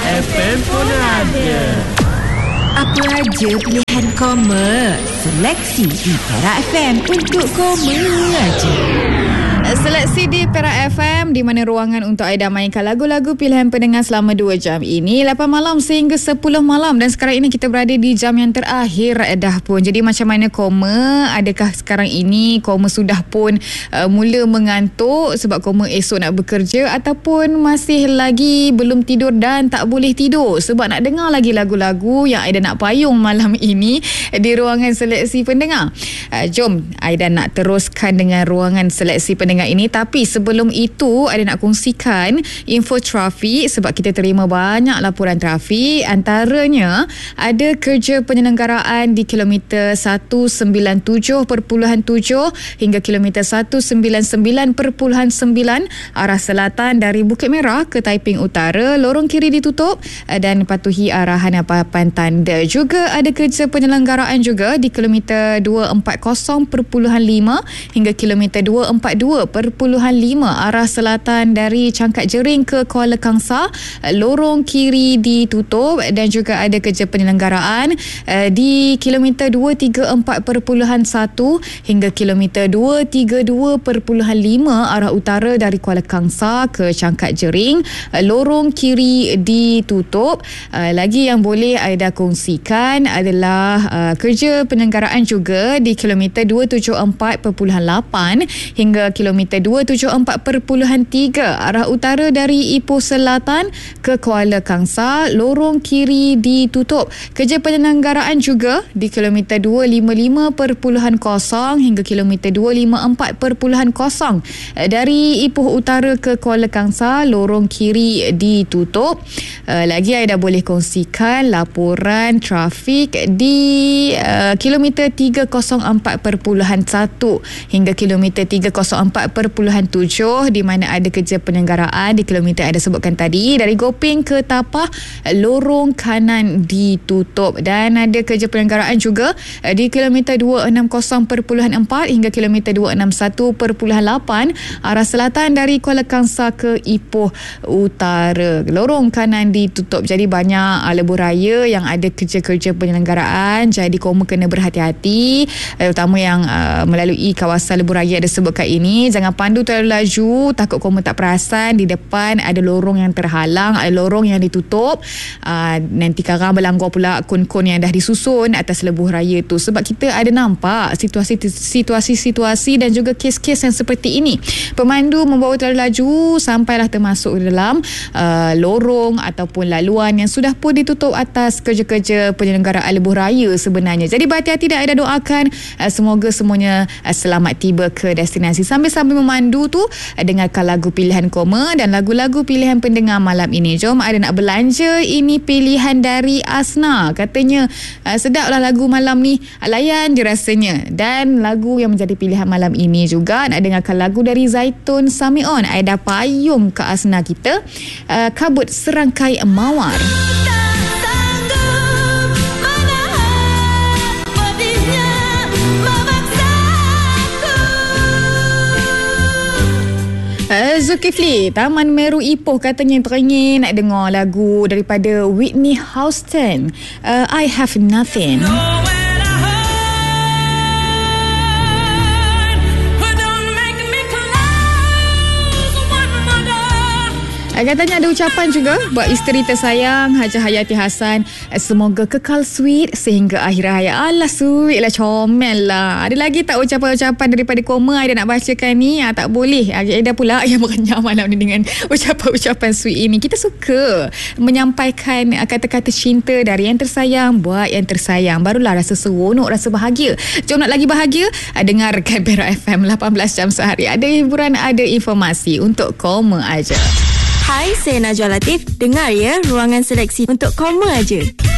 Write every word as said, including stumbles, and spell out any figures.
F M pun ada. Apa aja pilihan Koma? Seleksi di Perak F M untuk Koma aja. Seleksi di Perak F M, di mana ruangan untuk Aida mainkan lagu-lagu pilihan pendengar selama dua jam ini, lapan malam sehingga sepuluh malam. Dan sekarang ini kita berada di jam yang terakhir dah pun. Jadi macam mana Koma? Adakah sekarang ini Koma sudah pun uh, mula mengantuk sebab Koma esok nak bekerja, ataupun masih lagi belum tidur dan tak boleh tidur sebab nak dengar lagi lagu-lagu yang Aida nak payung malam ini di ruangan seleksi pendengar? Uh, jom Aida nak teruskan dengan ruangan seleksi pendengar ini, tapi sebelum itu ada nak kongsikan info trafik sebab kita terima banyak laporan trafik. Antaranya ada kerja penyelenggaraan di kilometer seratus sembilan puluh tujuh perpuluhan tujuh hingga kilometer seratus sembilan puluh sembilan perpuluhan sembilan arah selatan dari Bukit Merah ke Taiping Utara. Lorong kiri ditutup dan patuhi arahan papan tanda. Juga ada kerja penyelenggaraan juga di kilometer dua ratus empat puluh perpuluhan lima hingga kilometer dua ratus empat puluh dua perpuluhan lima arah selatan dari Cangkat Jering ke Kuala Kangsar. Lorong kiri ditutup dan juga ada kerja penyelenggaraan uh, di kilometer dua ratus tiga puluh empat perpuluhan satu hingga kilometer dua ratus tiga puluh dua perpuluhan lima arah utara dari Kuala Kangsar ke Cangkat Jering. Uh, lorong kiri ditutup. Uh, lagi yang boleh Aida kongsikan adalah uh, kerja penyelenggaraan juga di kilometer dua ratus tujuh puluh empat perpuluhan lapan hingga kilometer dua ratus tujuh puluh empat perpuluhan tiga arah utara dari Ipoh Selatan ke Kuala Kangsar. Lorong kiri ditutup. Kerja penyelenggaraan juga di kilometer dua ratus lima puluh lima perpuluhan kosong hingga kilometer dua ratus lima puluh empat perpuluhan kosong dari Ipoh Utara ke Kuala Kangsar. Lorong kiri ditutup. Lagi Aida boleh kongsikan laporan trafik di uh, kilometer tiga kosong empat perpuluhan satu hingga kilometer tiga kosong empat perpuluhan tujuh, di mana ada kerja penyelenggaraan di kilometer yang ada sebutkan tadi dari Gopeng ke Tapah. Lorong kanan ditutup dan ada kerja penyelenggaraan juga di kilometer dua ratus enam puluh perpuluhan empat hingga kilometer dua ratus enam puluh satu perpuluhan lapan arah selatan dari Kuala Kangsar ke Ipoh Utara. Lorong kanan ditutup. Jadi banyak uh, lebuh raya yang ada kerja-kerja penyelenggaraan, jadi Koma kena berhati-hati, terutama yang uh, melalui kawasan lebuh raya ada sebutkan ini. Jangan pandu terlalu laju, takut Koma tak perasan di depan ada lorong yang terhalang, ada lorong yang ditutup. Uh, nanti karang berlanggar pula kon-kon yang dah disusun atas lebuh raya tu, sebab kita ada nampak situasi-situasi dan juga kes-kes yang seperti ini. Pemandu membawa terlalu laju sampailah termasuk dalam uh, lorong ataupun laluan yang sudah pun ditutup atas kerja-kerja penyelenggaraan lebuh raya sebenarnya. Jadi berhati-hati dan Aida doakan uh, semoga semuanya uh, selamat tiba ke destinasi. Sambil-sambil memandu tu, uh, dengarkan lagu pilihan Koma dan lagu-lagu pilihan pendengar malam ini. Jom Aida nak belanja. Ini pilihan dari Asna. Katanya uh, sedaplah lagu malam ni, uh, layan je rasanya. Dan lagu yang menjadi pilihan malam ini juga nak dengarkan lagu dari Zaitun Samion. Aida payung ke Asna kita, uh, Kabut Serangkai Mawar. Uh, Zulkifli, Taman Meru Ipoh katanya teringin nak dengar lagu daripada Whitney Houston, uh, I Have Nothing. Katanya ada ucapan juga buat isteri tersayang Haja Hayati Hassan, semoga kekal sweet sehingga akhir hayat. Alah, sweet lah, comel lah. Ada lagi tak ucapan-ucapan daripada Koma Aida nak bacakan ni? Ah, tak boleh. Aida pula yang merenyah malam ni dengan ucapan-ucapan sweet ini. Kita suka menyampaikan kata-kata cinta dari yang tersayang buat yang tersayang. Barulah rasa seronok, rasa bahagia. Jom nak lagi bahagia? Dengarkan Perak F M lapan belas jam sehari. Ada hiburan, ada informasi untuk Koma aja. Hai, saya Najwa Latif. Dengar ya, ruangan seleksi untuk Koma aja.